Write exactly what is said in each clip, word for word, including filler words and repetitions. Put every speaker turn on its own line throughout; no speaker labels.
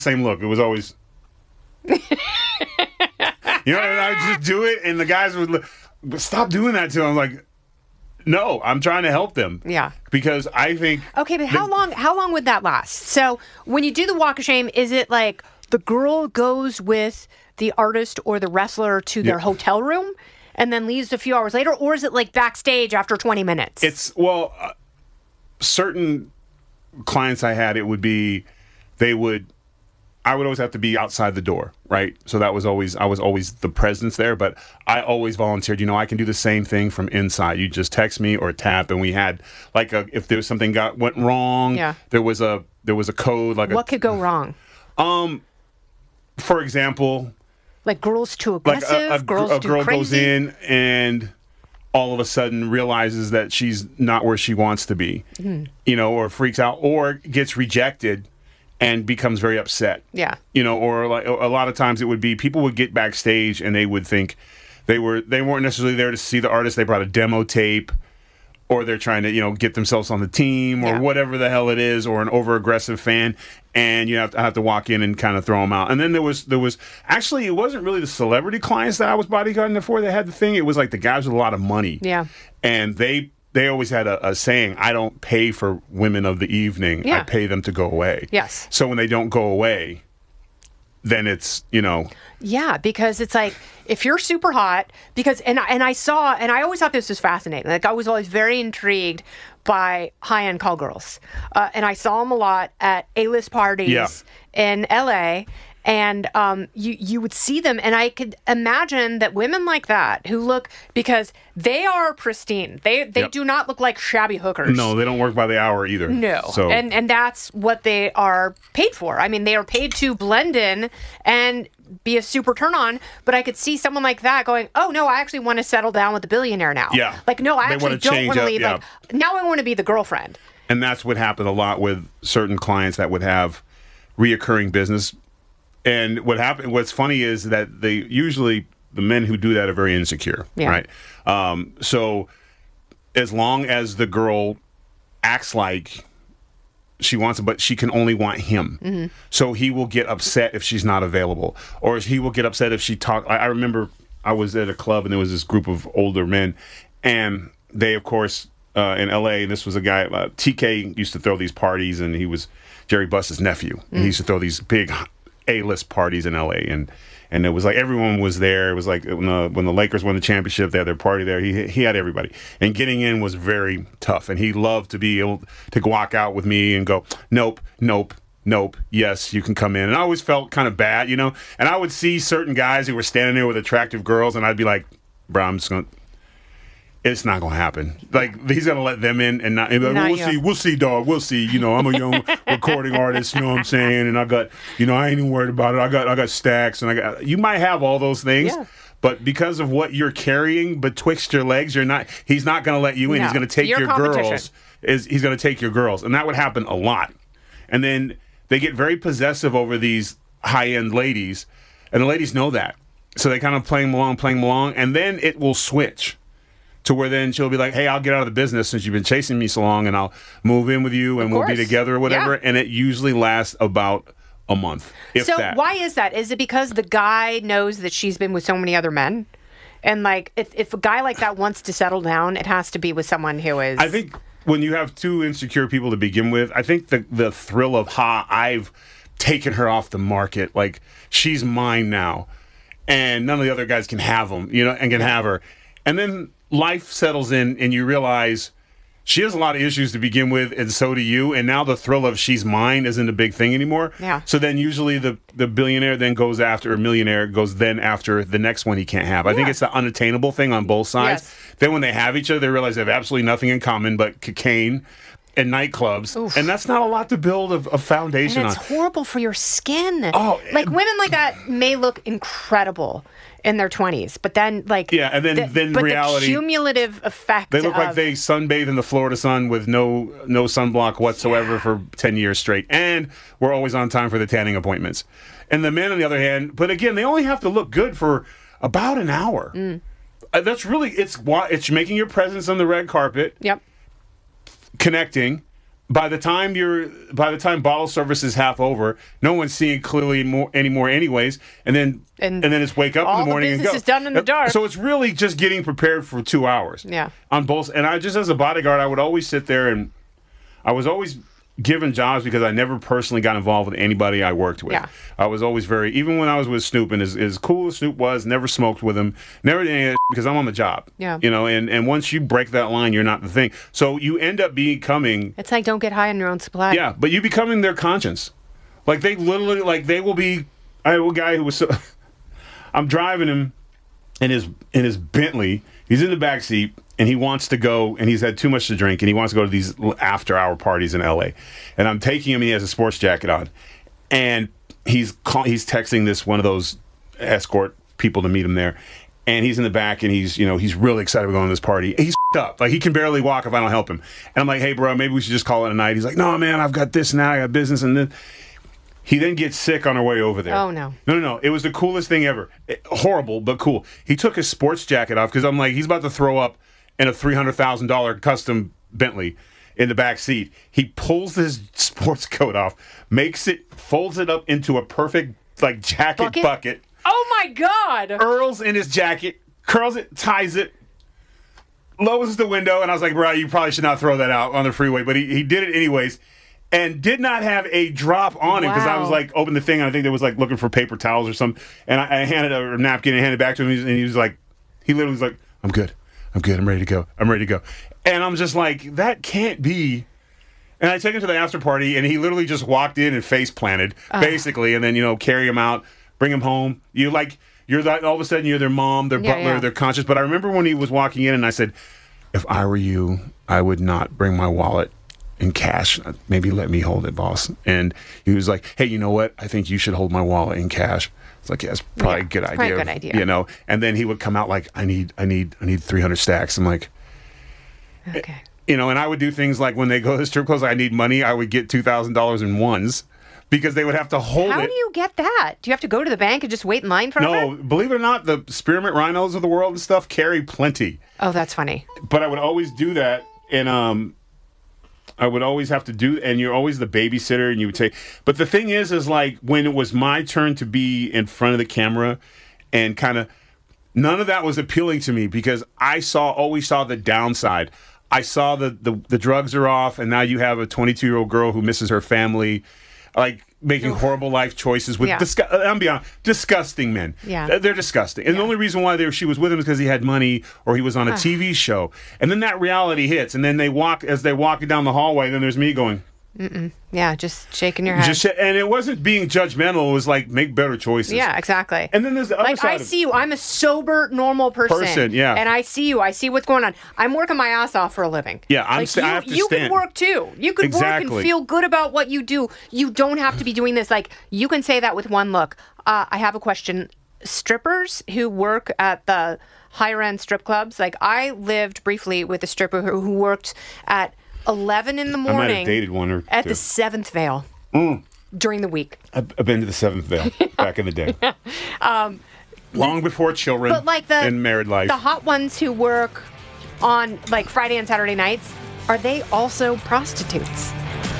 same look. It was always, you know, and I would just do it, and the guys would look, stop doing that to him. I'm like, no, I'm trying to help them.
Yeah.
Because I think.
Okay, but how long? How long would that last? So when you do the walk of shame, is it like the girl goes with the artist or the wrestler to their
Yeah.
hotel room and then leaves a few hours later, or is it like backstage after twenty minutes?
It's well, uh, certain clients I had, it would be, they would. I would always have to be outside the door, right? So that was always, I was always the presence there, but I always volunteered, you know, I can do the same thing from inside. You just text me or tap, and we had like a, if there was something got went wrong,
Yeah.
there was a, there was a code, like
what
a,
could go wrong?
um, for example,
Like girls too
like
aggressive,
a, a,
girls
a
too
girl
crazy.
goes in and all of a sudden realizes that she's not where she wants to be,
Mm.
you know, or freaks out or gets rejected and becomes very upset.
Yeah.
You know, or like a lot of times it would be people would get backstage and they would think they were they weren't necessarily there to see the artist. They brought a demo tape, or they're trying to, you know, get themselves on the team, or
Yeah.
whatever the hell it is, or an over aggressive fan, and you have to have to walk in and kind of throw them out. And then there was there was actually it wasn't really the celebrity clients that I was bodyguarding before that had the thing. It was like the guys with a lot of money.
Yeah.
And they they always had a, a saying, I don't pay for women of the evening.
Yeah.
I pay them to go away.
Yes.
So when they don't go away, then it's, you know.
Yeah, because it's like if you're super hot, because and I- and I saw and I always thought this was fascinating. Like I was always very intrigued by high end call girls, uh, and I saw them a lot at A-list parties
Yeah.
in L A. And um, you you would see them, and I could imagine that women like that who look because they are pristine. They they
Yep.
do not look like shabby hookers.
No, they don't work by the hour either.
No.
So
And and that's what they are paid for. I mean, they are paid to blend in and be a super turn on, but I could see someone like that going, "Oh no, I actually want to settle down with the billionaire now."
Yeah.
Like, no, I
They
actually
wanna
don't
change
want to
up,
leave.
yeah.
Like, now I want to be the girlfriend.
And that's what happened a lot with certain clients that would have reoccurring business. And what happened, what's funny is that they usually, the men who do that are very insecure,
Yeah.
right? Um, so as long as the girl acts like she wants it, but she can only want him.
Mm-hmm.
So he will get upset if she's not available, or he will get upset if she talk. I, I remember I was at a club and there was this group of older men, and they, of course, uh, in L A, and this was a guy, uh, T K used to throw these parties, and he was Jerry Buss's nephew, and he used to throw these big A-list parties in L A, and and it was like everyone was there. It was like when the, when the Lakers won the championship, they had their party there. He he had everybody, and getting in was very tough. And he loved to be able to walk out with me and go, nope, nope, nope, yes, you can come in. And I always felt kind of bad, you know. And I would see certain guys who were standing there with attractive girls, and I'd be like, bro, I'm just gonna. It's not gonna happen. Like he's gonna let them in, and not. And like,
Not
we'll
you.
see, we'll see, dog. We'll see. You know, I'm a young recording artist. You know what I'm saying? And I got, you know, I ain't even worried about it. I got, I got stacks, and I got. You might have all those things,
Yeah.
but because of what you're carrying betwixt your legs, you're not. He's not gonna let you in.
No.
He's gonna take
Your
your
competition.
girls. Is he's gonna take your girls, and that would happen a lot. And then they get very possessive over these high end ladies, and the ladies know that, so they kind of playing them along, playing them along, and then it will switch. To where then she'll be like, hey, I'll get out of the business since you've been chasing me so long, and I'll move in with you, and
Of
we'll be
course.
together or whatever.
Yeah.
And it usually lasts about a month, if
So
that.
why is that? Is it because the guy knows that she's been with so many other men? And like, if, if a guy like that wants to settle down, it has to be with someone who is.
I think when you have two insecure people to begin with, I think the the thrill of, ha, I've taken her off the market. Like, she's mine now. And none of the other guys can have them, you know, and can have her. And then life settles in and you realize she has a lot of issues to begin with, and so do you. And now the thrill of she's mine isn't a big thing anymore.
Yeah.
So then usually the, the billionaire then goes after, or millionaire goes then after the next one he can't have. I think
Yeah.
it's the unattainable thing on both sides.
Yes.
Then when they have each other, they realize they have absolutely nothing in common but cocaine and nightclubs.
Oof.
And that's not a lot to build a, a foundation
and
on.
it's horrible for your skin.
Oh,
like
and-
women like that may look incredible in their twenties, but then like
Yeah, and then-
the,
then
but
reality-
the cumulative effect.
They look like
of-
they sunbathe in the Florida sun with no no sunblock whatsoever for ten years straight. And we're always on time for the tanning appointments. And the men, on the other hand, but again, they only have to look good for about an hour.
Mm.
Uh, that's really, it's why it's making your presence on the red carpet,
Yep.
connecting, by the time you're by the time bottle service is half over, no one's seeing clearly more anymore anyways, and then and, and then it's wake up in the morning
the
and go.
Is done in the dark.
So it's really just getting prepared for two hours.
Yeah.
On both, and I just as a bodyguard, I would always sit there and I was always given jobs because I never personally got involved with anybody I worked with.
Yeah.
I was always very, even when I was with Snoop, and as, as cool as Snoop was, never smoked with him, never did any of that because I'm on the job.
Yeah.
You know, and, and once you break that line, you're not the thing. So you end up becoming.
It's like don't get high on your own supply.
Yeah, but you becoming their conscience. Like they literally, like they will be. I have a guy who was. So, I'm driving him in his in his Bentley. He's in the back seat. And he wants to go, and he's had too much to drink, and he wants to go to these after-hour parties in L A. And I'm taking him, and he has a sports jacket on. And he's call, he's texting this one of those escort people to meet him there. And he's in the back, and he's, you know, he's really excited about going to this party. He's up. Like, he can barely walk if I don't help him. And I'm like, hey, bro, maybe we should just call it a night. He's like, no, man, I've got this and that. I got business and then. He then gets sick on our way over there.
Oh, no.
No, no, no. It was the coolest thing ever. It, horrible, but cool. He took his sports jacket off because I'm like, he's about to throw up in a three hundred thousand dollars custom Bentley in the back seat. He pulls his sports coat off, makes it, folds it up into a perfect like jacket bucket. bucket
Oh my God!
Earls in his jacket, curls it, ties it, lowers the window, and I was like, bro, you probably should not throw that out on the freeway. But he, he did it anyways. And did not have a drop on him because
wow.
I was like, open the thing, and I think they was like looking for paper towels or something. And I, I handed a napkin and handed it back to him, and he was like, he literally was like, I'm good. I'm good. I'm ready to go. I'm ready to go. And I'm just like, that can't be. And I take him to the after party, and he literally just walked in and face planted, uh. basically, and then, you know, carry him out, bring him home. You like, you're that, all of a sudden, you're their mom, their yeah, butler, yeah. their conscious. But I remember when he was walking in, and I said, if I were you, I would not bring my wallet in cash. Maybe let me hold it, boss. And he was like, hey, you know what? I think you should hold my wallet in cash. It's like, yeah, it's probably yeah, a good idea.
Probably a good idea.
You know, and then he would come out like, I need, I need, I need three hundred stacks. I'm like,
okay.
You know, and I would do things like when they go to the strip clubs, I need money. I would get two thousand dollars in ones because they would have to hold
How
it.
How do you get that? Do you have to go to the bank and just wait in line forever?
No, believe it or not, the Spearmint Rhinos of the world and stuff carry plenty.
Oh, that's funny.
But I would always do that, and um, I would always have to do, and you're always the babysitter, and you would take. But the thing is, is like when it was my turn to be in front of the camera, and kind of, none of that was appealing to me because I saw always saw the downside. I saw the the, the drugs are off, and now you have a twenty-two year old girl who misses her family, like making horrible life choices with. Yeah. Disgu- I'm beyond disgusting men.
Yeah,
they're disgusting, and yeah. the only reason why they were, she was with him is because he had money or he was on a T V show. And then that reality hits, and then they walk as they walk down the hallway. Then there's me going,
Mm-mm. yeah, just shaking your head.
Just sh- and it wasn't being judgmental. It was like make better choices.
Yeah, exactly.
And then there's the other
like
side
I see you. I'm a sober, normal person.
Person, yeah.
And I see you. I see what's going on. I'm working my ass off for a living.
Yeah, I'm.
Like
St-
you,
I have to
you
stand.
can work too. You could
exactly.
work and feel good about what you do. You don't have to be doing this. Like you can say that with one look. Uh, I have a question. Strippers who work at the higher end strip clubs. Like I lived briefly with a stripper who, who worked at eleven in the morning.
I might have dated one or
at
two.
the Seventh Veil
mm.
during the week.
I've, I've been to the Seventh Veil back in the day.
yeah. um,
Long before children
but like the,
and married life.
The hot ones who work on like Friday and Saturday nights, are they also prostitutes?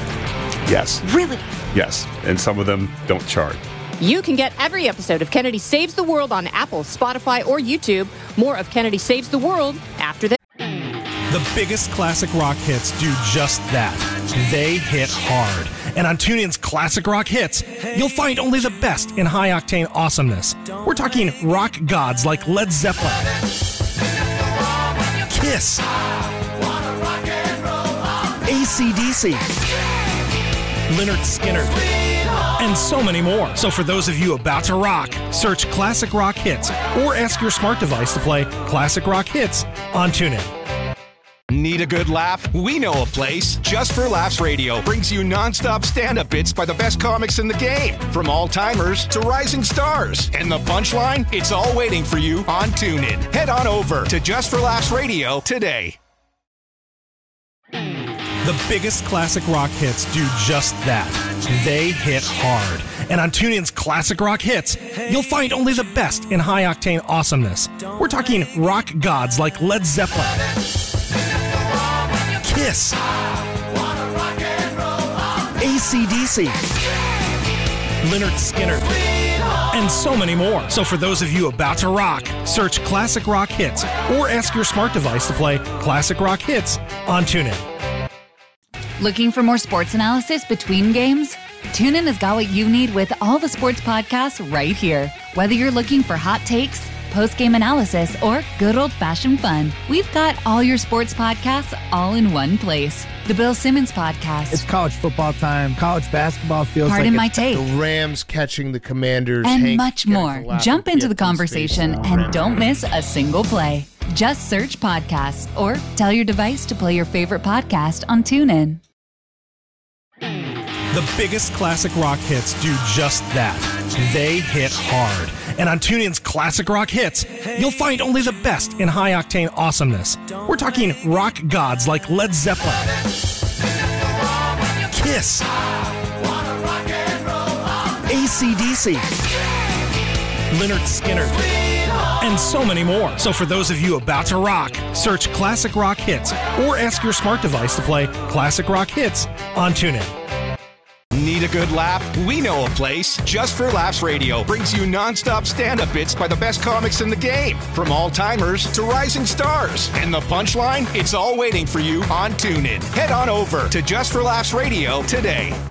Yes.
Really?
Yes. And some of them don't charge.
You can get every episode of Kennedy Saves the World on Apple, Spotify, or YouTube. More of Kennedy Saves the World after this.
The biggest classic rock hits do just that. They hit hard. And on TuneIn's Classic Rock Hits, you'll find only the best in high-octane awesomeness. We're talking rock gods like Led Zeppelin, Kiss, A C D C, Lynyrd Skynyrd, and so many more. So for those of you about to rock, search Classic Rock Hits or ask your smart device to play Classic Rock Hits on TuneIn.
Need a good laugh? We know a place. Just for Laughs Radio brings you nonstop stand-up bits by the best comics in the game, from all-timers to rising stars. And the punchline? It's all waiting for you on TuneIn. Head on over to Just for Laughs Radio today.
The biggest classic rock hits do just that. They hit hard. And on TuneIn's Classic Rock Hits, you'll find only the best in high-octane awesomeness. We're talking rock gods like Led Zeppelin, Kiss, C D C, Lynyrd Skynyrd, and so many more. So for those of you about to rock, search Classic Rock Hits or ask your smart device to play Classic Rock Hits on TuneIn.
Looking for more sports analysis between games? TuneIn has got what you need with all the sports podcasts right here. Whether you're looking for hot takes, post-game analysis, or good old-fashioned fun, we've got all your sports podcasts all in one place. The Bill Simmons Podcast.
It's college football time. College basketball feels
Pardon
like
my
it's
take.
The Rams catching the Commanders.
And
Hank
much
getting
more.
the lap
Jump
and
into
get
the
in his face.
conversation and don't miss a single play. Just search podcasts or tell your device to play your favorite podcast on TuneIn.
The biggest classic rock hits do just that. They hit hard. And on TuneIn's Classic Rock Hits, you'll find only the best in high-octane awesomeness. We're talking rock gods like Led Zeppelin, Kiss, A C D C, Lynyrd Skynyrd, and so many more. So for those of you about to rock, search Classic Rock Hits or ask your smart device to play Classic Rock Hits on TuneIn.
Need a good laugh? We know a place. Just for Laughs Radio brings you nonstop stand-up bits by the best comics in the game. From all-timers to rising stars. And the punchline? It's all waiting for you on TuneIn. Head on over to Just for Laughs Radio today.